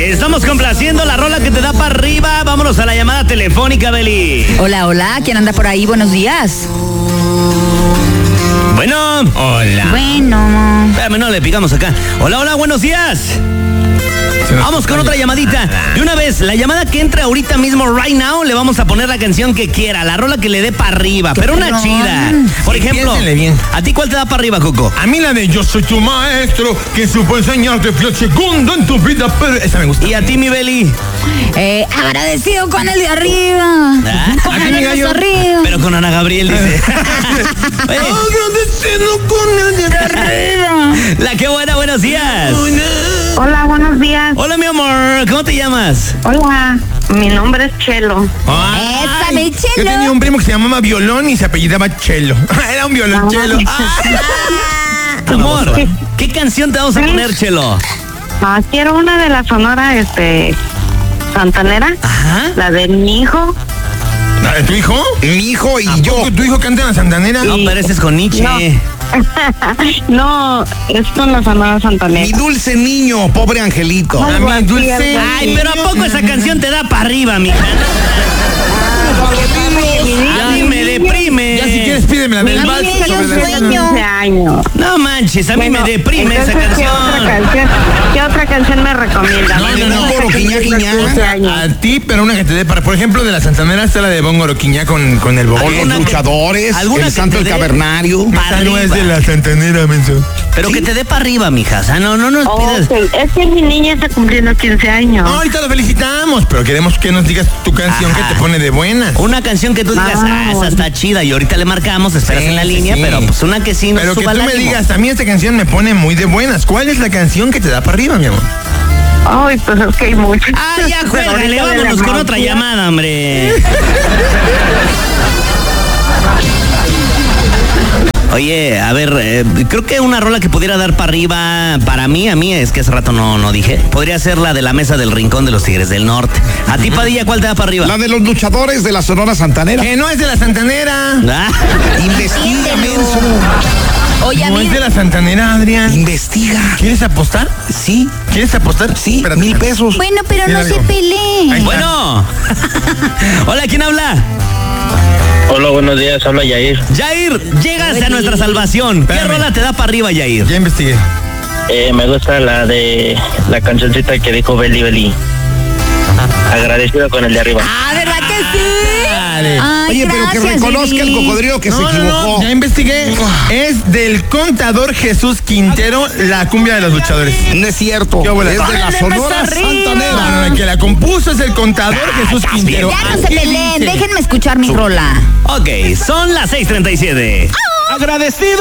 Estamos complaciendo la rola que te da para arriba. Vámonos a la llamada telefónica, Beli. Hola, hola, ¿quién anda por ahí? Buenos días. Bueno. Hola. Bueno. Espérame, no le picamos acá. Hola, hola, buenos días. Vamos con otra llamadita. De una vez, la llamada que entre ahorita mismo, right now, le vamos a poner la canción que quiera, la rola que le dé para arriba, pero una chida. Por ejemplo, bien. ¿A ti cuál te da para arriba, Coco? A mí la de Yo soy tu maestro, que supo enseñarte fui el segundo en tu vida, pero esa me gusta. ¿Y a ti, mi Beli? Agradecido con el de arriba. Con ¿A ti, el mi de gallo? arriba. Pero con Ana Gabriel, dice. Oye, Agradecido con el de arriba. la que buena, buenos días. Hola, buenos días. Hola, mi amor, ¿cómo te llamas? Hola, mi nombre es Chelo. Esa, mi Yo Chelo. tenía un primo que se llamaba Violón y se apellidaba Chelo. Era un violonchelo. Amor, ¿qué canción te vamos a poner, Chelo? Quiero una de la Sonora, Santanera. Ajá. La de mi hijo. ¿La de tu hijo? Mi hijo y ¿A yo. poco tu hijo canta en la Santanera? No, pareces con Nietzsche. No, es con la Sonora Santanera. Mi dulce niño, pobre angelito. A mi dulce. Ay, pero ¿a poco esa canción te da para arriba, mija? A mí me deprime. Ya si quieres pídeme la del A mí vals me dio sobre la sueño. 15 años. No manches, a mí me deprime esa Entonces, canción. ¿Qué otra canción me recomienda? no, Boro Quiñá, Quiñá. O sea, a ti, pero una que te dé para. Por ejemplo, de la Santanera está la de Bongoro Quiñá con el O bogotá. los ¿Alguna que- luchadores, alguna el que santo te del dé? cavernario. Pa' Esa no es de arriba. la Santanera, menso. Pero que te dé para arriba, mija. O sea, no nos pidas. Ok, es que mi niña está cumpliendo 15 años. No, ahorita lo felicitamos, pero queremos que nos digas tu canción Ajá. que te pone de buenas. Una canción que tú digas, esa está chida. Y ahorita le marcamos, esperas Sí, en la sí, línea, sí. pero pues una que sí nos Pero que suba tú el me ánimo. digas, a mí esta canción me pone muy de buenas. ¿Cuál es la canción que te da para arriba, mi amor? Ay, pues es que hay muchas. Ya Pero juégale, ahorita de vámonos la con otra música. llamada, hombre. Oye, a ver, creo que una rola que pudiera dar para arriba, para mí, a mí, es que hace rato no dije, podría ser la de la mesa del rincón de los Tigres del Norte. A ti, Padilla, ¿cuál te da para arriba? La de los luchadores de la Sonora Santanera. Que no es de la Santanera. Ah, Investiga, menso. Oye, a No mí. es de la Santanera, Adrián. Investiga. ¿Quieres apostar? Sí, ¿Quieres apostar? sí, Espérate. 1,000 pesos. Bueno, pero Mira, no se amigo. peleen. Ahí. bueno. Hola, ¿quién habla? Hola, buenos días, habla Yair. Jair, llegas a nuestra salvación. ¿Qué Espérame. rola te da para arriba, Jair? Ya investigué. Me gusta la de la cancioncita que dijo Beli Beli. Agradecido con el de arriba. ¿Verdad que sí? Dale. Ay, Oye, pero que gracias, reconozca el Lili. cocodrilo que se equivocó. ya investigué. Es del contador Jesús Quintero, la cumbia de los luchadores. No es cierto. ¿Qué huele? Es de la Órale, Sonora más arriba. Santanera. No, el que la compuso es el contador Jesús Quintero. Ya no se Así peleen, dice. déjenme escuchar mi rola. Ok, son las 6:37. Agradecido.